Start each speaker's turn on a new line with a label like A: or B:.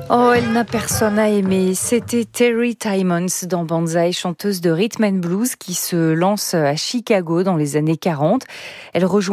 A: Oh, elle n'a personne à aimer. C'était Terry Timmons dans Banzai, chanteuse de rhythm and blues qui se lance à Chicago dans les années 40. Elle rejoint